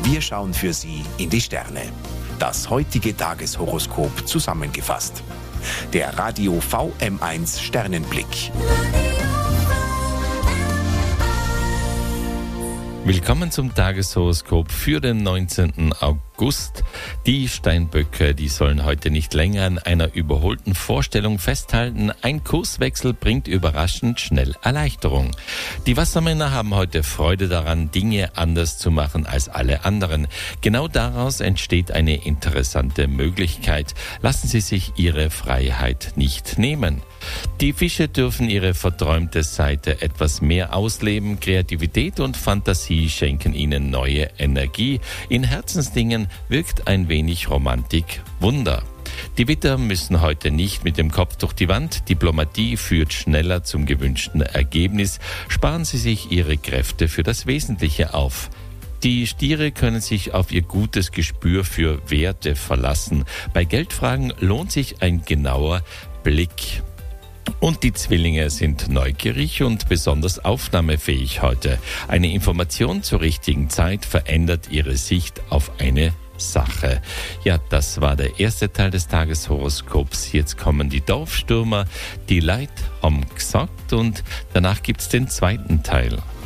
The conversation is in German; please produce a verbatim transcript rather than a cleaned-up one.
Wir schauen für Sie in die Sterne. Das heutige Tageshoroskop zusammengefasst. Der Radio V M eins Sternenblick. Willkommen zum Tageshoroskop für den neunzehnten August. Die Steinböcke, die sollen heute nicht länger an einer überholten Vorstellung festhalten. Ein Kurswechsel bringt überraschend schnell Erleichterung. Die Wassermänner haben heute Freude daran, Dinge anders zu machen als alle anderen. Genau daraus entsteht eine interessante Möglichkeit. Lassen Sie sich Ihre Freiheit nicht nehmen. Die Fische dürfen ihre verträumte Seite etwas mehr ausleben. Kreativität und Fantasie schenken ihnen neue Energie. In Herzensdingen wirkt ein wenig Romantik Wunder. Die Widder müssen heute nicht mit dem Kopf durch die Wand. Diplomatie führt schneller zum gewünschten Ergebnis. Sparen Sie sich Ihre Kräfte für das Wesentliche auf. Die Stiere können sich auf ihr gutes Gespür für Werte verlassen. Bei Geldfragen lohnt sich ein genauer Blick. Und die Zwillinge sind neugierig und besonders aufnahmefähig heute. Eine Information zur richtigen Zeit verändert ihre Sicht auf eine Sache. Ja, das war der erste Teil des Tageshoroskops. Jetzt kommen die Dorfstürmer, die Leute haben gesagt, und danach gibt's den zweiten Teil.